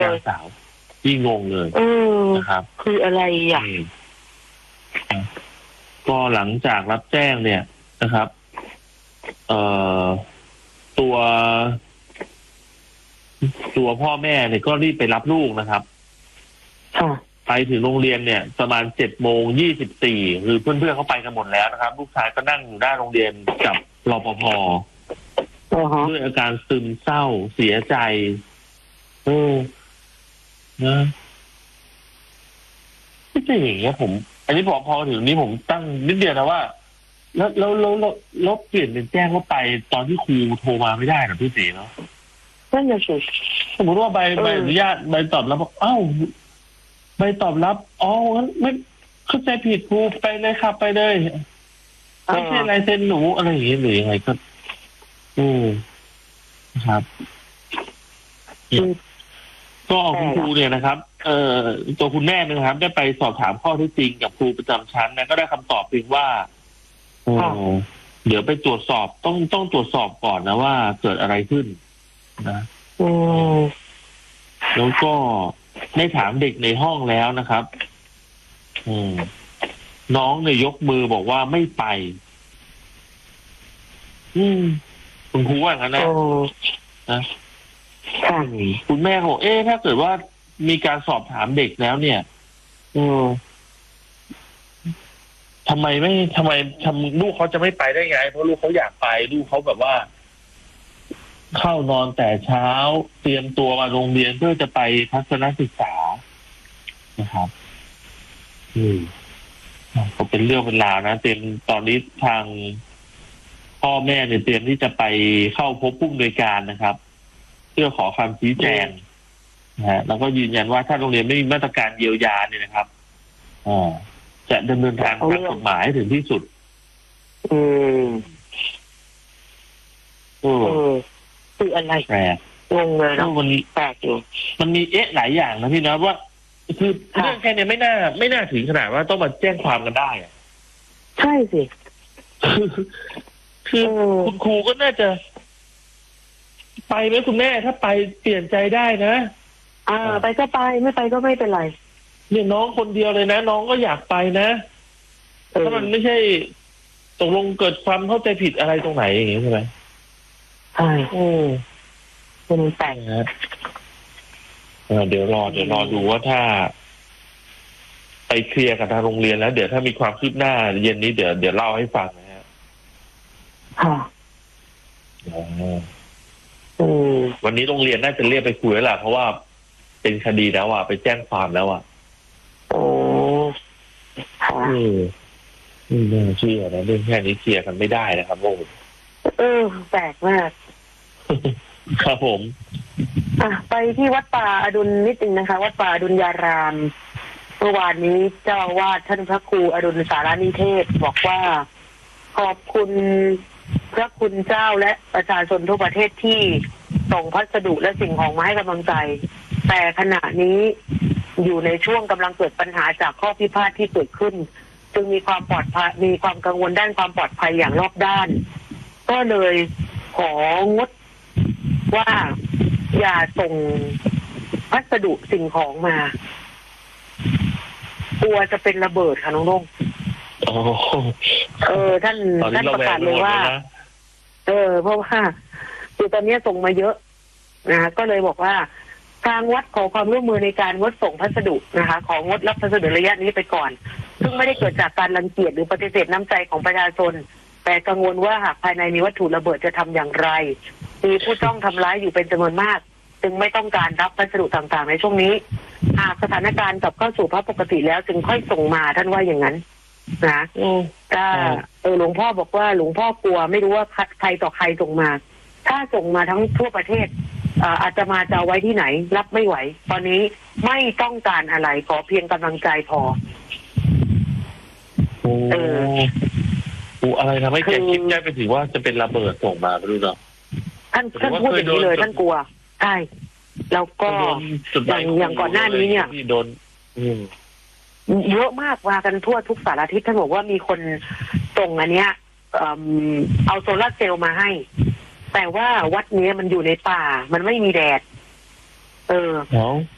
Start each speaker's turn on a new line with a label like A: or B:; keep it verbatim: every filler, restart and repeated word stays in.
A: นางสาวที่งงเลยนะครับ
B: คืออะไรอ่ะ
A: ก็หลังจากรับแจ้งเนี่ยนะครับ เอ่อตัวตัวพ่อแม่เนี่ยก็รีบไปรับลูกนะครับไปถึงโรงเรียนเนี่ยประมาณเจ็ดโมงยี่สิบสี่คือเพื่อนๆเขาไปกันหมดแล้วนะครับลูกชายก็นั่งอยู่หน้าโรงเรียนกับรปภด้วยอาการซึมเศร้าเสียใจโอ้นะไม่ใช่อย่างเงี้ยผม อันนี้พอพอถึงนี้ผมตั้งนิดเดียวนะว่า แล้วแล้วแล้วแล้วเปลี่ยนเป็นแจ้งว่าไปตอนที่ครูโทรมาไม่ได้หรอพี่ศรีเนาะ
B: นั่นน่ะสิ
A: สมมติว่าใบใบอนุญาตใบตอบรับบอกเอ้าใบตอบรับอ๋องั้นไม่เข้าใจผิดครูไปเลยครับไปเลยไม่ใช่ลายเซ็นหนูอะไรอย่างเงี้ยหรือยังไงก็อืมครับก็คุณครูเนี่ยนะครับ เอ่อตัวคุณแม่นะครับได้ไปสอบถามข้อเท็จจริงกับครูประจำชั้นนะก็ได้คำตอบเพียงว่าโอ้เดี๋ยวไปตรวจสอบต้องต้องตรวจสอบก่อนนะว่าเกิดอะไรขึ้นนะแล้วก็ได้ถามเด็กในห้องแล้วนะครับอืมน้องเนี่ยยกมือบอกว่าไม่ไปอืมคุณครูว่าอย่างนั้นนะนะคุณแม่บอกเอ๊ะถ้าเกิดว่ามีการสอบถามเด็กแล้วเนี่ยเออทำไมไม่ทำไมทำลูกเขาจะไม่ไปได้ไงเพราะลูกเขาอยากไปลูกเขาแบบว่าเข้านอนแต่เช้าเตรียมตัวมาโรงเรียนเพื่อจะไปทัศนศึกษานะครับอืมก็เป็นเรื่องเป็นราวนะเตรียมตอนนี้ทางพ่อแม่เนี่ยเตรียมที่จะไปเข้าพบผู้อำนวยการนะครับเพื่อขอคำชี้แจงนะฮะแล้วก็ยืนยันว่าถ้าโรงเรียนไม่มีมาตรการเยียวยาเนี่ยนะครับอ่าจะดำเนินการตามกฎหมายถึงที่สุด
B: อืม
A: เออ
B: คืออะไร
A: แปลก
B: งงเลยนะ
A: มัน
B: แปลกอยู่
A: มันมีเอ๊ะหลายอย่างนะพี่นะว่าคือเรื่องแค่นี้ไม่น่าไม่น่าถึงขนาดว่าต้องมาแจ้งความกันได้อะ
B: ใช่สิ
A: คือคุณครูก็น่าจะไปไหมคุณแม่ถ้าไปเปลี่ยนใจได้นะ
B: อ่าไปก็ไปไม่ไปก็ไม่เป็นไร
A: เนี่ยน้องคนเดียวเลยนะน้องก็อยากไปนะถ้ามันไม่ใช่ตกลงเกิดความเข้าใจผิดอะไรตรงไหนอย่างนี้ใช่ไหม
B: ใช่
A: โอ้
B: เป็นแปลก
A: นะเดี๋ยวรอเดี๋ยวรอดูว่าถ้าไปเคลียร์กับทางโรงเรียนแล้วเดี๋ยวถ้ามีความคืบหน้าเย็นนี้เดี๋ยวเดี๋ยวเล่าให้ฟังนะฮะ
B: ค่ะ
A: วันนี้โรงเรียนน่าจะเรียกไปคุยแล้วล่ะเพราะว่าเป็นคดีแล้วอ่ะไปแจ้งความแล้วอ่ะ
B: โอ้ค่ะ
A: เออไม่น่าเชื่อนะเรื่องแค่นี้เคลียร์กันไม่ได้นะครับโอ้
B: เออแปลกมาก
A: ครับผม
B: อ่ะไปที่วัดป่าอดุลนิดนึงนะคะวัดป่าอดุลยารามเมื่อวานนี้เจ้าอาวาสท่านพระครูอดุลสารนิเทศบอกว่าขอบคุณพระคุณเจ้าและประชาชนทั่วประเทศที่ส่งพัสดุและสิ่งของมาให้กำลังใจแต่ขณะนี้อยู่ในช่วงกำลังเกิดปัญหาจากข้อพิพาทที่เกิดขึ้นจึงมีความปลอดภัยมีความกังวลด้านความปลอดภัยอย่างรอบด้านก็เลยของดว่าอย่าส่งพัสดุสิ่งของมากลัวจะเป็นระเบิดค่ะน้องลุงเออท่านท่านประกาศเลยว่าเออเพราะว่าคือตอนนี้ส่งมาเยอะนะก็เลยบอกว่าทางวัดขอความร่วมมือในการงดส่งพัสดุนะคะของงดรับพัสดุระยะนี้ไปก่อนซึ่งไม่ได้เกิดจากการรังเกียจหรือปฏิเสธน้ำใจของประชาชนแต่กังวลว่าหากภายในมีวัตถุระเบิดจะทำอย่างไรมีผู้ต้องทำร้ายอยู่เป็นจำนวนมากจึงไม่ต้องการรับพัสดุต่างๆในช่วงนี้หากสถานการณ์กลับเข้าสู่ภาวะปกติแล้วจึงค่อยส่งมาท่านว่าอย่างนั้นนะก็เออหลวงพ่อบอกว่าหลวงพ่อกลัวไม่รู้ว่าใครต่อใครส่งมาถ้าส่งมาทั้งทั่วประเทศอาจจะมาจะเอาไว้ที่ไหนรับไม่ไหวตอนนี้ไม่ต้องการอะไรขอเพียงกำลังใจพอ
A: เออโอ้อะไรทำให้แกคิดได้ไปถึงว่าจะเป็นระเบิดส่งมาไม่รู้เนาะ
B: ท่านท่านพูดอย่างนี้เลยท่านกลัวใช่แล้วก็อย่างอย่างก่อนหน้านี้เนี่ย
A: โดน
B: เยอะมากว่ากันทั่วทุกสารทิศท่านบอกว่ามีคนส่งอันเนี้ยเอาโซลาร์เซลล์มาให้แต่ว่าวัดนี้มันอยู่ในป่ามันไม่มีแดดเออ